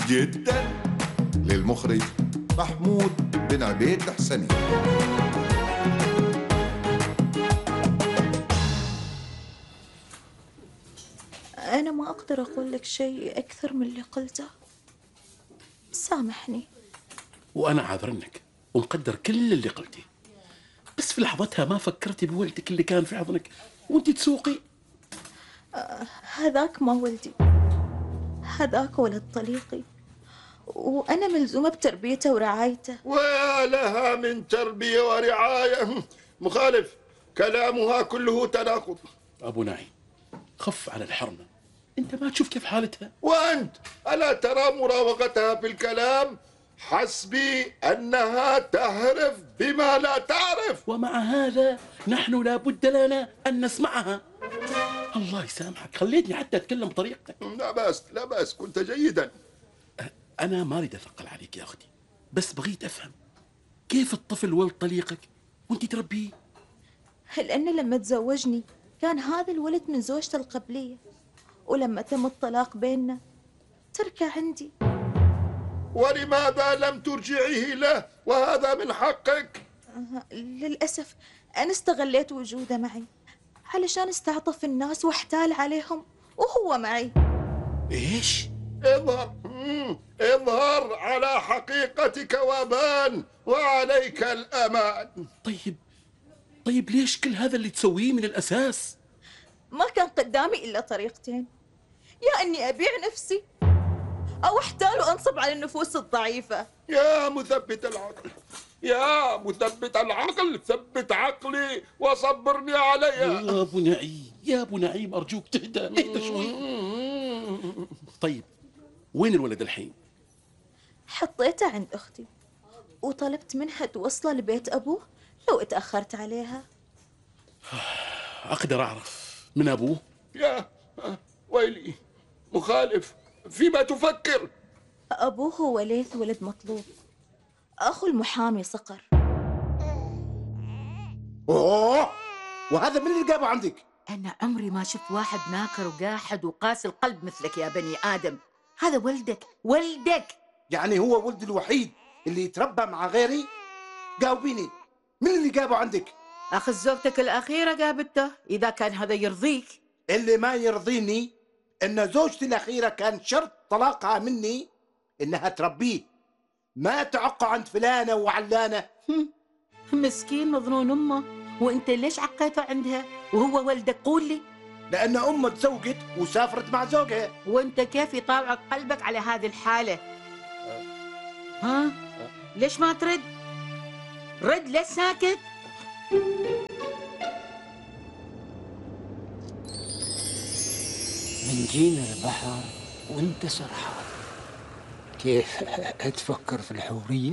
جدا للمخرج محمود بن عبيد الحسني. أنا ما أقدر أقول لك شيء أكثر من اللي قلته، سامحني. وأنا عاذرنك ومقدر كل اللي قلتيه، بس في لحظتها ما فكرتي بولدك اللي كان في حضنك وانت تسوقي؟ هذاك ما ولدي، هذاك ولد طليقي، وأنا ملزومة بتربيته ورعايته. ويا لها من تربية ورعاية، مخالف، كلامها كله تناقض. أبو نعيم خف على الحرمة، أنت ما تشوف كيف حالتها؟ وأنت ألا ترى مراوغتها في الكلام؟ حسبي أنها تعرف بما لا تعرف. ومع هذا نحن لا بد لنا أن نسمعها. الله يسامحك، خليتني حتى أتكلم بطريقتك. لا بأس لا بأس، كنت جيدا. أنا ما أريد أثقل عليك يا أختي، بس بغيت أفهم كيف الطفل ولد طليقك وأنت تربيه؟ لأن لما تزوجني كان هذا الولد من زوجته القبلية، ولما تم الطلاق بيننا تركه عندي. ولماذا لم ترجعيه له وهذا من حقك؟ للأسف أنا استغليت وجوده معي علشان استعطف الناس واحتال عليهم وهو معي. إيش؟ اظهر على حقيقتك وبان وعليك الأمان. طيب ليش كل هذا اللي تسويه من الأساس؟ ما كان قدامي إلا طريقتين، يا أني أبيع نفسي أو أحتال وأنصب على النفوس الضعيفة. يا مثبت العقل، يا مثبت العقل، ثبت عقلي وصبرني عليها. يا أبو نعيم، يا أبو نعيم أرجوك اهدى شوي. طيب وين الولد الحين؟ حطيته عند أختي وطلبت منها توصله لبيت أبوه لو اتأخرت عليها. أقدر أعرف من أبوه؟ يا ويلي، مخالف، فيما تفكر؟ أبوه هو ليث ولد مطلوب، أخو المحامي صقر. أوه، وهذا من اللي جابه عندك؟ أنا عمري ما شفت واحد ناكر وقاحد وقاسي القلب مثلك يا بني آدم. هذا ولدك. يعني هو ولدي الوحيد اللي يتربى مع غيري؟ جاوبيني، من اللي جابه عندك؟ أخذ زوجتك الأخيرة جابته، إذا كان هذا يرضيك. اللي ما يرضيني إن زوجتي الأخيرة كان شرط طلاقها مني إنها تربيه، ما تعق عند فلانة وعلانة. مسكين مظنون أمه، وأنت ليش عقيته عندها وهو ولدك؟ قول لي. لأن أمه تزوجت وسافرت مع زوجها. وأنت كيف يطاوعك قلبك على هذه الحالة؟ ها؟ ليش ما ترد؟ رد، ليش ساكت؟ من جينا البحر وانت سرحان، كيف تفكر في الحورية؟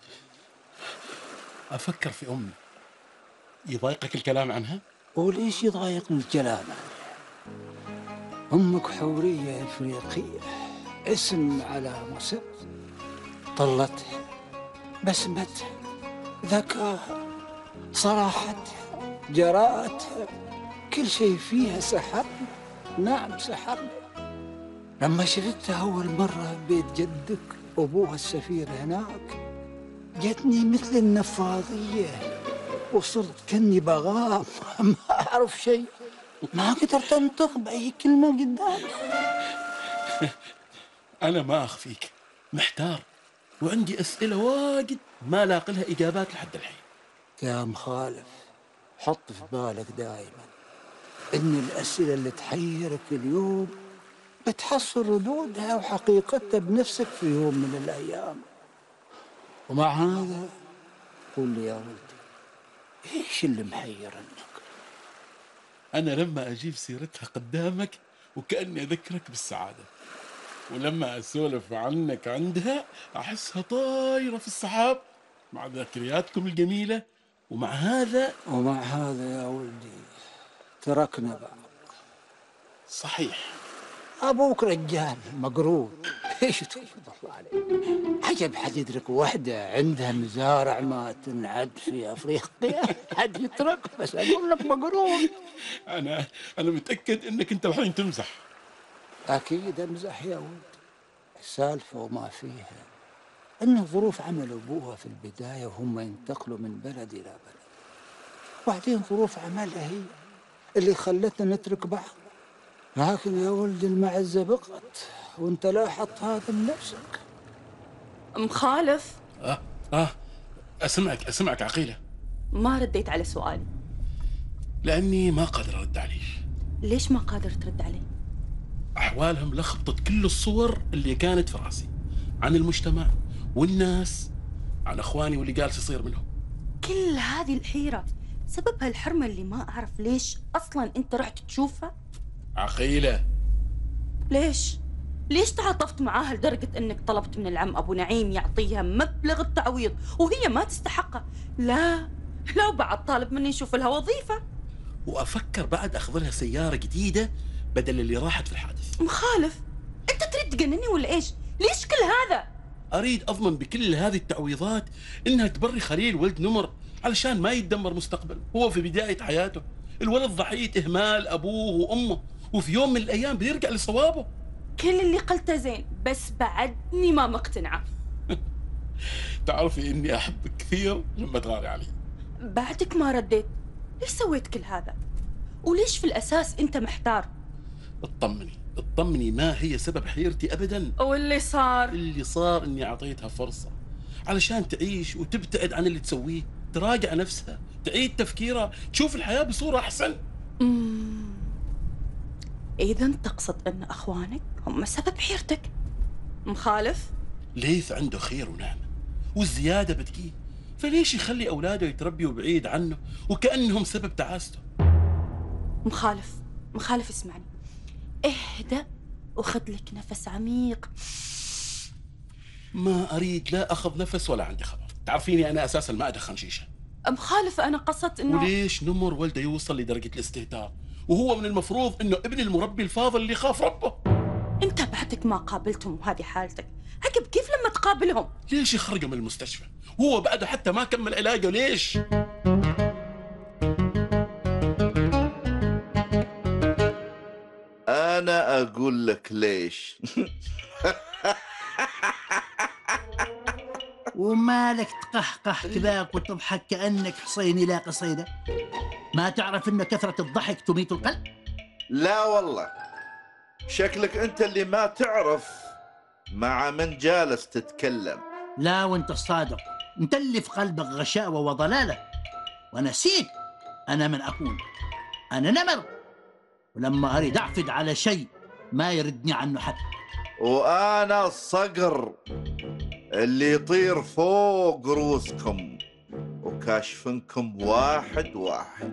أفكر في أمي. يضايقك الكلام عنها؟ وليش يضايقني الكلام عنها؟ أمك حورية إفريقية، اسم على مسم، طلتها، بسمتها، ذكاها، صراحتها، جراءتها، كل شيء فيها سحرني. نعم سحرني. لما شفتها أول مرة بيت جدك أبوها السفير هناك، جتني مثل النفاضية وصرت كني بغام. ما أعرف شيء، ما قدرت أنطق بأي كلمة قدامي. أنا ما أخفيك، محتار وعندي أسئلة واجد ما لاقي لها إجابات لحد الحين. يا مخالف، حط في بالك دائما إن الأسئلة اللي تحيرك اليوم بتحصل ردودها وحقيقتها بنفسك في يوم من الأيام. ومع هذا قول لي يا ولدي، إيش اللي محيرنك؟ أنا لما أجيب سيرتها قدامك وكأني أذكرك بالسعادة، ولما أسولف عنك عندها أحسها طايرة في السحاب مع ذكرياتكم الجميلة. ومع هذا يا ولدي تركنا بعض. صحيح. أبوك رجال مقرور، إيش تقول الله عليك؟ عجب حد يدرك وحدة عندها مزارع ما تنعد في أفريقيا، حد يترك؟ بس أقول لك مقرور. أنا متأكد إنك أنت الحين تمزح. أكيد أمزح يا ولد، سالفة وما فيها، إن ظروف عمل أبوها في البداية وهم ينتقلوا من بلد إلى بلد، وبعدين ظروف عملها هي اللي خلتنا نترك بعض. لكن يا ولدي المعزة بقت، وانت لاحظت هذا بنفسك. مخالف، أسمعك عقيلة. ما رديت على سؤالي. لأني ما قادر أرد عليك. ليش ما قادر ترد علي؟ أحوالهم لخبطت كل الصور اللي كانت في راسي عن المجتمع والناس، عن أخواني واللي جالس يصير منهم. كل هذه الحيرة سببها الحرمة اللي ما أعرف ليش أصلاً أنت رحت تشوفها؟ عقيلة، ليش تعاطفت معاها لدرجة أنك طلبت من العم أبو نعيم يعطيها مبلغ التعويض وهي ما تستحقه؟ لا وبعد طالب مني نشوف لها وظيفة، وأفكر بعد أخذ لها سيارة جديدة بدل اللي راحت في الحادث. مخالف، أنت تريد تجنني ولا إيش؟ ليش كل هذا؟ أريد أضمن بكل هذه التعويضات إنها تبري خليل ولد نمر علشان ما يتدمر مستقبل. هو في بداية حياته، الولد ضحية إهمال أبوه وأمه، وفي يوم من الأيام بيرجع لصوابه. كل اللي قلته زين، بس بعدني ما مقتنعة. تعرفي إني أحبك كثير لما تغاري علي. بعدك ما رديت، ليش سويت كل هذا؟ وليش في الأساس أنت محتار؟ اطمني، ما هي سبب حيرتي أبداً. واللي صار إني أعطيتها فرصة علشان تعيش وتبتعد عن اللي تسويه، تراجع نفسها، تعيد تفكيرها، تشوف الحياة بصورة أحسن. إذا تقصد أن أخوانك هم سبب حيرتك؟ مخالف؟ ليث عنده خير ونعمة والزيادة بتجيه، فليش يخلي أولاده يتربيوا بعيد عنه وكأنهم سبب تعاسته؟ مخالف اسمعني، اهدأ وخذ لك نفس عميق. ما أريد لا أخذ نفس ولا عندي خبر. تعرفيني أنا أساسا ما أدخن شيشة. مخالف، أنا قصدت إنه وليش نمر ولده يوصل لدرجة الاستهتار وهو من المفروض إنه ابن المربي الفاضل اللي خاف ربه؟ أنت بعدك ما قابلتهم وهذه حالتك، عقب كيف لما تقابلهم؟ ليش يخرجوا من المستشفى وهو بعده حتى ما كمل علاجه؟ ليش؟ أنا أقول لك ليش. ومالك تقهقه كذاك وتضحك كأنك حصيني لا قصيدة؟ ما تعرف إن كثرة الضحك تميت القلب؟ لا والله، شكلك أنت اللي ما تعرف مع من جالس تتكلم. لا وانت الصادق، انت اللي في قلبك غشاوة وضلالة، ونسيت أنا من أكون. أنا نمر، ولما أريد أعفد على شيء ما يردني عنه حد. وأنا الصقر اللي يطير فوق رؤوسكم وكاشفنكم واحد واحد.